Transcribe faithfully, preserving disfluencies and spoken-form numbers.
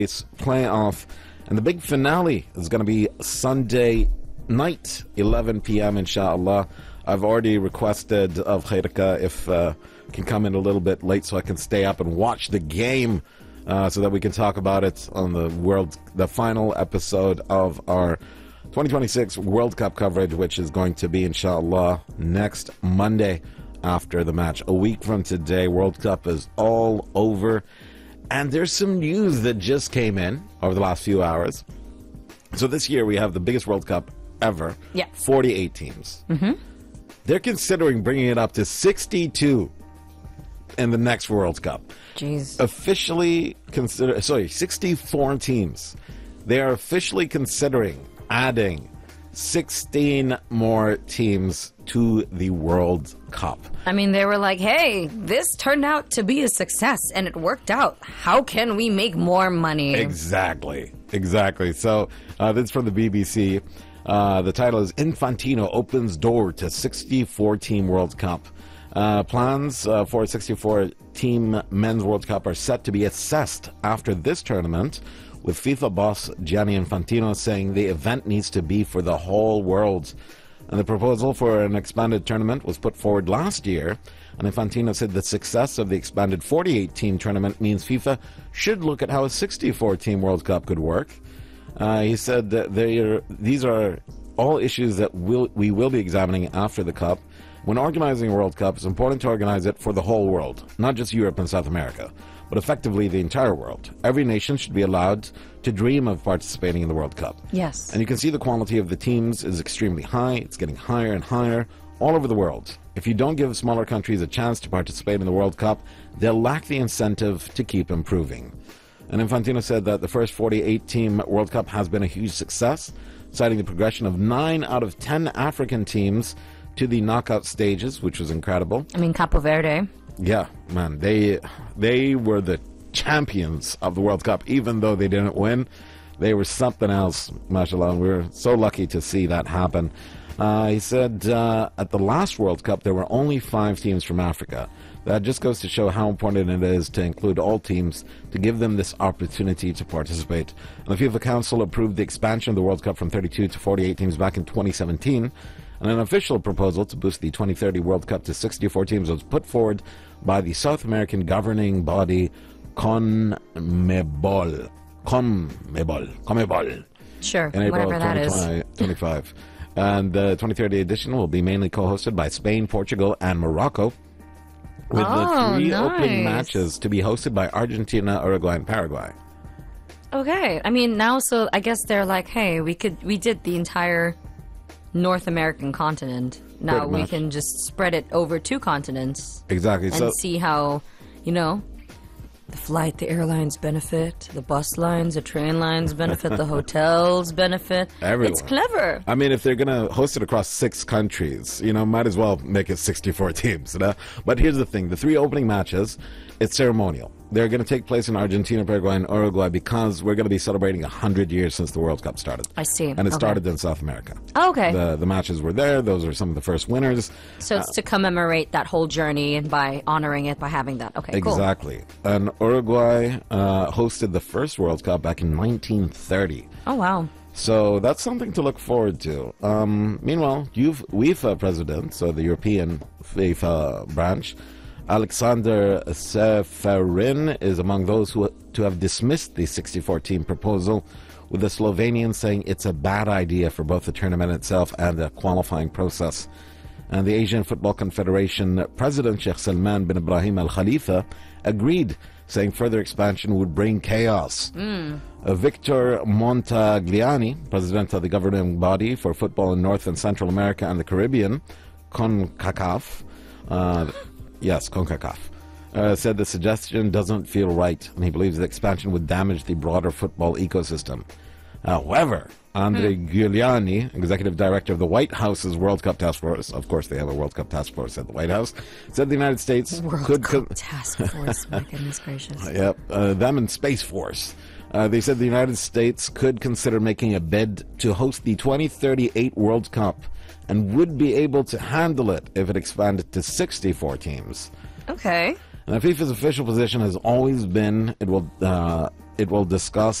It's playoff, and the big finale is going to be Sunday night, eleven p.m. inshallah. I've already requested of Khairika if uh, can come in a little bit late so I can stay up and watch the game uh, so that we can talk about it on the world, the final episode of our twenty twenty-six World Cup coverage, which is going to be inshallah next Monday after the match. A week from today, World Cup is all over. And there's some news that just came in over the last few hours. So this year we have the biggest World Cup ever. Yeah. forty-eight teams. Mm-hmm. They're considering bringing it up to sixty-two in the next World Cup. Jeez. Officially consider, sorry, sixty-four teams. They are officially considering adding sixteen more teams to the World Cup. I mean, they were like, hey, this turned out to be a success and it worked out. How can we make more money? Exactly. Exactly. So uh, this is from the B B C. Uh, the title is Infantino Opens Door to sixty-four team World Cup. Uh, plans uh, for a sixty-four team Men's World Cup are set to be assessed after this tournament, with FIFA boss Gianni Infantino saying the event needs to be for the whole world. And the proposal for an expanded tournament was put forward last year, and Infantino said the success of the expanded forty-eight team tournament means FIFA should look at how a sixty-four team World Cup could work. Uh, he said that they are, these are all issues that we'll, we will be examining after the Cup. When organizing a World Cup, it's important to organize it for the whole world, not just Europe and South America, but effectively the entire world. Every nation should be allowed to dream of participating in the World Cup. Yes. And you can see the quality of the teams is extremely high. It's getting higher and higher all over the world. If you don't give smaller countries a chance to participate in the World Cup, they'll lack the incentive to keep improving. And Infantino said that the first forty-eight team World Cup has been a huge success, citing the progression of nine out of ten African teams to the knockout stages, which was incredible. I mean, Capo Verde. Yeah, man, they they were the champions of the World Cup, even though they didn't win. They were something else, mashallah, and we were so lucky to see that happen. Uh, he said uh, at the last World Cup, there were only five teams from Africa. That just goes to show how important it is to include all teams, to give them this opportunity to participate. And the FIFA Council approved the expansion of the World Cup from thirty-two to forty-eight teams back in twenty seventeen. And an official proposal to boost the twenty thirty World Cup to sixty-four teams was put forward by the South American governing body CONMEBOL. CONMEBOL. CONMEBOL. Sure, in April whatever that is. twenty twenty-five. And the twenty thirty edition will be mainly co-hosted by Spain, Portugal, and Morocco, with Oh, the three nice. opening matches to be hosted by Argentina, Uruguay, and Paraguay. Okay. I mean, now, so I guess they're like, hey, we could, we did the entire North American continent. Now Pretty we much. can just spread it over two continents Exactly. and So see how, you know, the flight, the airlines benefit, the bus lines, the train lines benefit, the hotels benefit. Everyone. It's clever. I mean, if they're going to host it across six countries, you know, might as well make it sixty-four teams, you know? But here's the thing. The three opening matches, it's ceremonial. They're going to take place in Argentina, Paraguay, and Uruguay because we're going to be celebrating one hundred years since the World Cup started. I see. And it Okay. started in South America. Oh, okay. The, the matches were there. Those are some of the first winners. So it's to commemorate that whole journey and by honoring it by having that. Okay, cool. Exactly. And Uruguay uh, hosted the first World Cup back in nineteen thirty. Oh, wow. So that's something to look forward to. Um, meanwhile, you've, UEFA president, so the European FIFA branch, Alexander Seferin, is among those who to have dismissed the sixty-four team proposal, with the Slovenian saying it's a bad idea for both the tournament itself and the qualifying process. And the Asian Football Confederation President Sheikh Salman bin Ibrahim Al Khalifa agreed, saying further expansion would bring chaos. Mm. Uh, Victor Montagliani, president of the governing body for football in North and Central America and the Caribbean, CONCACAF, uh, yes, CONCACAF, uh, said the suggestion doesn't feel right, and he believes the expansion would damage the broader football ecosystem. However, Andre Hmm. Giuliani, executive director of the White House's World Cup Task Force, of course they have a World Cup Task Force at the White House, said the United States World could... Cup co- Task Force, my goodness gracious. Yep, uh, them and Space Force. Uh, they said the United States could consider making a bid to host the twenty thirty-eight World Cup and would be able to handle it if it expanded to sixty-four teams. Okay. And the FIFA's official position has always been it will uh, it will discuss